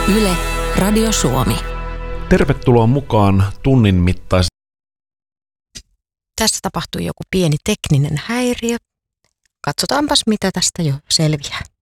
Yle, Radio Suomi. Tervetuloa mukaan tunnin mittaisen. Tässä tapahtui joku pieni tekninen häiriö. Katsotaanpas, mitä tästä jo selviää.